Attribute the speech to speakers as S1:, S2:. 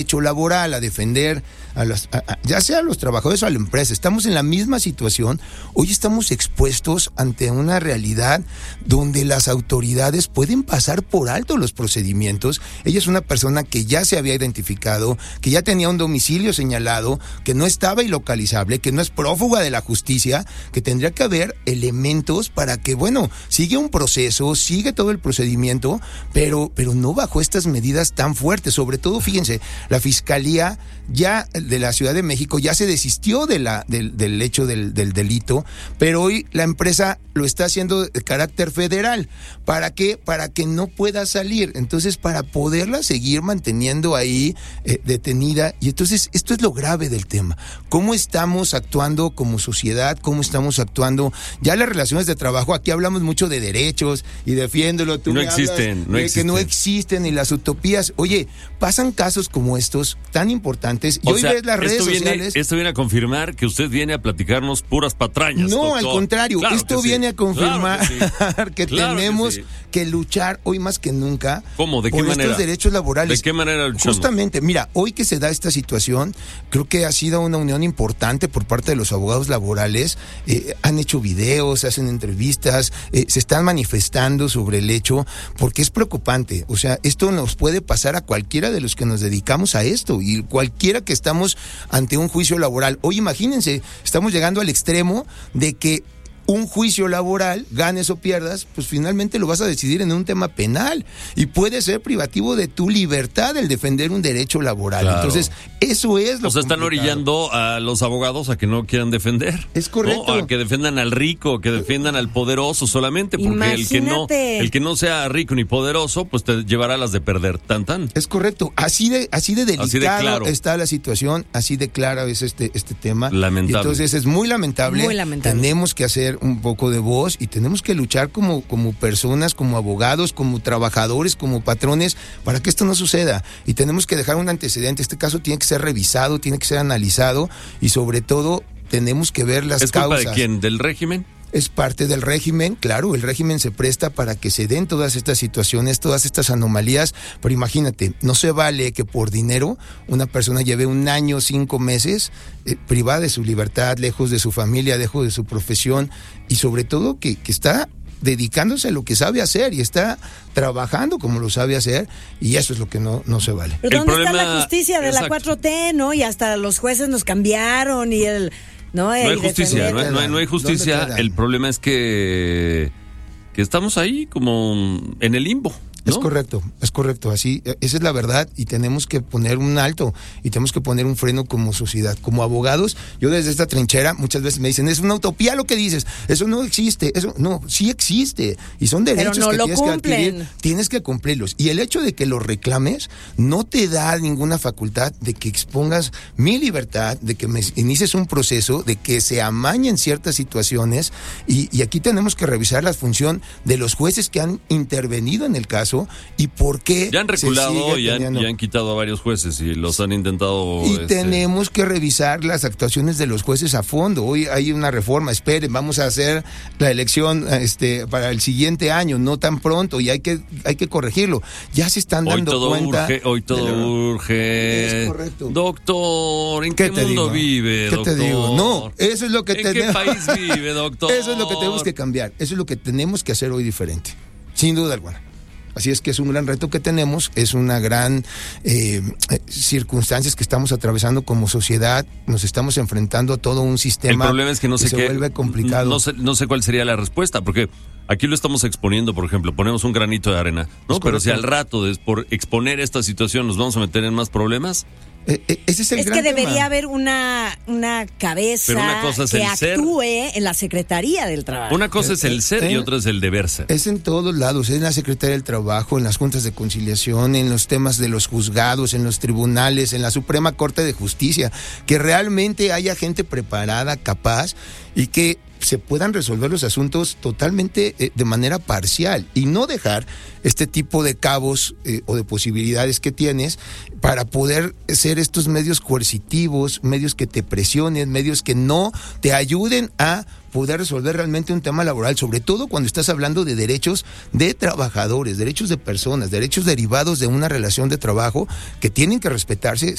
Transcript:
S1: derecho laboral, a defender ya sea a los trabajadores o a la empresa. Estamos en la misma situación. Hoy estamos expuestos ante una realidad donde las autoridades pueden pasar por alto los procedimientos. Ella es una persona que ya se había identificado, que ya tenía un domicilio señalado, que no estaba ilocalizable, que no es prófuga de la justicia, que tendría que haber elementos para que, sigue un proceso, sigue todo el procedimiento, pero no bajo estas medidas tan fuertes. Sobre todo, fíjense, la Fiscalía ya de la Ciudad de México ya se desistió del hecho del delito, pero hoy la empresa lo está haciendo de carácter federal. ¿Para qué? Para que no pueda salir. Entonces, para poderla seguir manteniendo ahí detenida. Y entonces, esto es lo grave del tema. ¿Cómo estamos actuando como sociedad? ¿Cómo estamos actuando? Ya las relaciones de trabajo, aquí hablamos mucho de derechos y defiéndolo. Tú
S2: no existen.
S1: Que no existen y las utopías. Oye, pasan casos como estos tan importantes y hoy ves las redes sociales.
S2: Esto viene a confirmar que usted viene a platicarnos puras patrañas.
S1: No,
S2: doctor.
S1: al contrario,
S2: claro
S1: esto viene a confirmar que tenemos que luchar hoy más que nunca.
S2: ¿Cómo? ¿De qué
S1: por
S2: manera?
S1: Estos derechos laborales.
S2: ¿De qué manera luchamos?
S1: Justamente, mira, hoy que se da esta situación, creo que ha sido una unión importante por parte de los abogados laborales. Han hecho videos, hacen entrevistas, se están manifestando sobre el hecho, porque es preocupante. O sea, esto nos puede pasar a cualquiera de los que nos dedicamos a esto y cualquiera que estamos ante un juicio laboral. Hoy imagínense, estamos llegando al extremo de que un juicio laboral, ganes o pierdas, pues finalmente lo vas a decidir en un tema penal y puede ser privativo de tu libertad el defender un derecho laboral. Claro. Entonces, eso es lo que
S2: están orillando a los abogados a que no quieran defender.
S1: Es correcto.
S2: ¿No? A que defendan al rico, que defiendan al poderoso solamente, porque el que no sea rico ni poderoso, pues te llevará las de perder. Tan.
S1: Es correcto. Así de delicado claro está la situación, así de claro es este tema.
S2: Lamentable.
S1: Y entonces es muy lamentable. Tenemos que hacer un poco de voz y tenemos que luchar como personas, como abogados, como trabajadores, como patrones, para que esto no suceda. Y tenemos que dejar un antecedente. Este caso tiene que ser revisado, tiene que ser analizado y sobre todo tenemos que ver las causas.
S2: ¿Es culpa de quién? ¿Del régimen?
S1: Es parte del régimen, claro, el régimen se presta para que se den todas estas situaciones, todas estas anomalías, pero imagínate, no se vale que por dinero una persona lleve 1 año, 5 meses privada de su libertad, lejos de su familia, lejos de su profesión y sobre todo que está dedicándose a lo que sabe hacer y está trabajando como lo sabe hacer y eso es lo que no se vale.
S3: Pero ¿dónde está la justicia de la 4T, no? Y hasta los jueces nos cambiaron y No hay justicia,
S2: no hay justicia. El problema es que estamos ahí como en el limbo, ¿no?
S1: Es correcto, así, esa es la verdad y tenemos que poner un alto y tenemos que poner un freno como sociedad, como abogados. Yo desde esta trinchera muchas veces me dicen, es una utopía lo que dices, eso no existe, eso no, sí existe y son derechos que tienes que adquirir, tienes que cumplirlos y el hecho de que los reclames no te da ninguna facultad de que expongas mi libertad, de que me inicies un proceso, de que se amañen ciertas situaciones y aquí tenemos que revisar la función de los jueces que han intervenido en el caso y por qué
S2: ya han reculado y han quitado a varios jueces y los han intentado
S1: y tenemos que revisar las actuaciones de los jueces a fondo. Hoy hay una reforma, esperen, vamos a hacer la elección para el siguiente año, no tan pronto y hay que corregirlo. Ya se están dando cuenta.
S2: Hoy todo urge.
S1: Es correcto.
S2: Doctor, ¿en qué mundo vive, doctor?
S1: ¿Qué te digo? No, eso es lo que
S2: ¿En qué país vive, doctor?
S1: Eso es lo que tenemos que cambiar, eso es lo que tenemos que hacer hoy diferente, sin duda alguna. Así es que es un gran reto que tenemos, es una gran circunstancias que estamos atravesando como sociedad, nos estamos enfrentando a todo un sistema.
S2: El problema es que no sé
S1: se vuelve complicado.
S2: No sé cuál sería la respuesta, porque aquí lo estamos exponiendo, por ejemplo, ponemos un granito de arena, ¿no? Pero si al rato, por exponer esta situación, nos vamos a meter en más problemas.
S1: Ese es el gran
S3: que debería
S1: tema.
S3: haber una cabeza que actúe en la Secretaría del Trabajo.
S2: Una cosa es el ser y otra es el deber ser.
S1: Es en todos lados, es en la Secretaría del Trabajo, en las juntas de conciliación, en los temas de los juzgados, en los tribunales, en la Suprema Corte de Justicia, que realmente haya gente preparada, capaz y que se puedan resolver los asuntos totalmente de manera parcial y no dejar este tipo de cabos o de posibilidades que tienes para poder ser estos medios coercitivos, medios que te presionen, medios que no te ayuden a poder resolver realmente un tema laboral, sobre todo cuando estás hablando de derechos de trabajadores, derechos de personas, derechos derivados de una relación de trabajo que tienen que respetarse